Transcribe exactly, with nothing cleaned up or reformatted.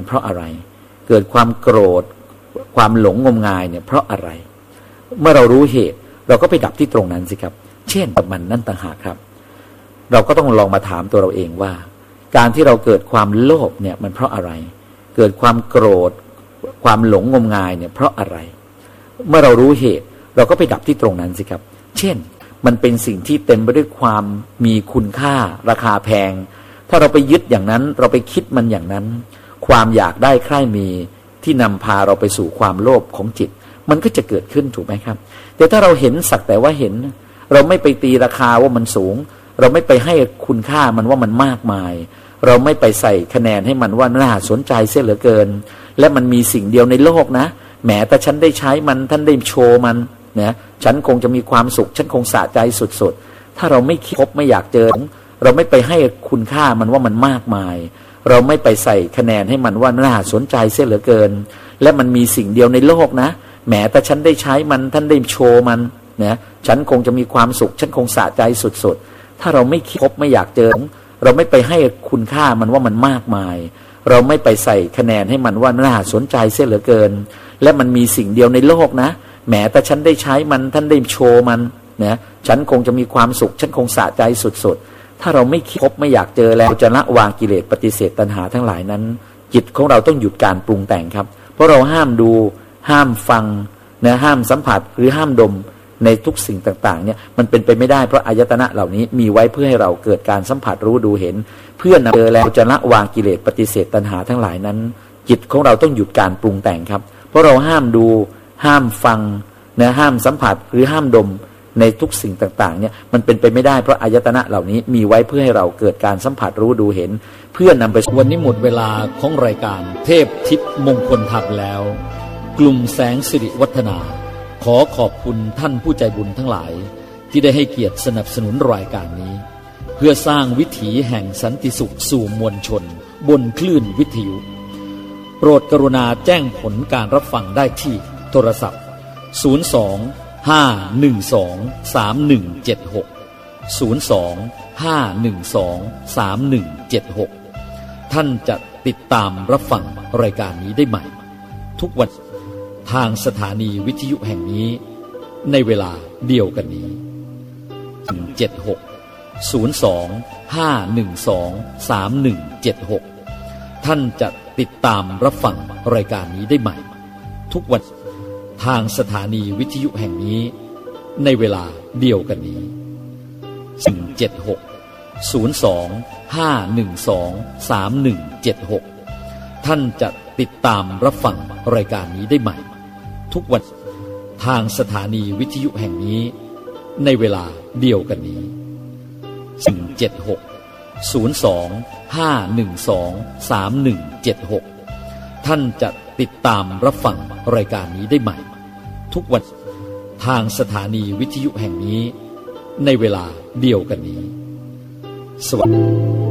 มันเพราะอะไรเกิดความโกรธความหลงงมงายเนี่ยเพราะอะไรเมื่อเรารู้เหตุเราก็ไปดับที่ตรงนั้นสิครับเช่นมันนั่นต่างหากครับเราก็ต้องลองมาถามตัวเราเองว่าการที่เราเกิดความโลภเนี่ยมันเพราะอะไรเกิดความโกรธความหลงงมงายเนี่ยเพราะอะไรเมื่อเรารู้เหตุเราก็ไปดับที่ตรงนั้นสิครับเช่นมันเป็นสิ่งที่เต็มไปด้วยความมีคุณค่าราคาแพงถ้าเราไปยึดอย่างนั้นเราไปคิดมันอย่างนั้นความอยากได้ใคร่มีที่นำพาเราไปสู่ความโลภของจิตมันก็จะเกิดขึ้นถูกไหมครับแต่ถ้าเราเห็นสักแต่ว่าเห็นเราไม่ไปตีราคาว่ามันสูงเราไม่ไปให้คุณค่ามันว่ามันมากมายเราไม่ไปใส่คะแนนให้มันว่าน่าสนใจเสียเหลือเกินและมันมีสิ่งเดียวในโลกนะแหมแต่ฉันได้ใช้มันท่านได้โชว์มันนะฉันคงจะมีความสุขฉันคงสะใจสุดๆถ้าเราไม่คิดพบไม่อยากเจอเราไม่ไปให้คุณค่ามันว่ามันมากมายเราไม่ไปใส่คะแนนให้มันว่าน่าสนใจเสียเหลือเกินและมันมีสิ่งเดียวในโลกนะแหมแต่ฉันได้ใช้มันท่านได้โชว์มันนะฉันคงจะมีความสุขฉันคงสะใจสุดๆถ้าเราไม่คิดพบไม่อยากเจอเราไม่ไปให้คุณค่ามันว่ามันมากมายเราไม่ไปใส่คะแนนให้มันว่าน่าสนใจเสียเหลือเกินและมันมีสิ่งเดียวในโลกนะแหมแต่ฉันได้ใช้มันท่านได้โชว์มันนะฉันคงจะมีความสุขฉันคงสะใจสุดๆถ้าเราไม่คิดพบไม่อยากเจอแล้วจะละวางกิเลสปฏิเสธตัณหาทั้งหลายนั้นจิตของเราต้องหยุดการปรุงแต่งครับเพราะเราห้ามดูห้ามฟังนะห้ามสัมผัสหรือห้ามดมในทุกสิ่งต่างๆเนี่ยมันเป็นไปไม่ได้เพราะอายตนะเหล่านี้มีไว้เพื่อให้เราเกิดการสัมผัสรู้ดูเห็นเพื่อนำเจอแล้วจะละวางกิเลสปฏิเสธตัณหาทั้งหลายนั้นจิตของเราต้องหยุดการปรุงแต่งครับเพราะเราห้ามดูห้ามฟังนะห้ามสัมผัสหรือห้ามดมในทุกสิ่งต่างๆเนี่ยมันเป็นไปไม่ได้เพราะอายตนะเหล่านี้มีไว้เพื่อให้เราเกิดการสัมผัสรู้ดูเห็นเพื่อนำไปวันนี้หมดเวลาของรายการเทพทิพย์มงคลธรรมแล้วกลุ่มแสงสิริวัฒนาขอขอบคุณท่านผู้ใจบุญทั้งหลายที่ได้ให้เกียรติสนับสนุนรายการนี้เพื่อสร้างวิถีแห่งสันติสุขสู่มวลชนบนคลื่นวิทยุโปรดกรุณาแจ้งผลการรับฟังได้ที่โทรศัพท์ศูนย์ สอง ห้า หนึ่ง สอง สาม หนึ่ง เจ็ด หก ศูนย์ สอง ห้า หนึ่ง สอง สาม หนึ่ง เจ็ด หกท่านจะติดตามรับฟังรายการนี้ได้ใหม่ทุกวันทางสถานีวิทยุแห่งนี้ในเวลาเดียวกันนี้เจ็ด หก ศูนย์ สอง ห้า หนึ่ง สอง สาม หนึ่ง เจ็ด หกท่านจะติดตามรับฟังรายการนี้ได้ใหม่ทุกวันทางสถานีวิทยุแห่งนี้ในเวลาเดียวกันนี้เจ็ด หก ศูนย์ สอง ห้า หนึ่ง สอง สาม หนึ่ง เจ็ด หกท่านจะติดตามรับฟังรายการนี้ได้ใหม่ทุกวันทางสถานีวิทยุแห่งนี้ในเวลาเดียวกันนี้เจ็ด หก ศูนย์ สอง ห้า หนึ่ง สอง สาม หนึ่ง เจ็ด หกท่านจะติดตามรับฟังรายการนี้ได้ใหม่ทุกวันทางสถานีวิทยุแห่งนี้ในเวลาเดียวกันนี้สวัสดี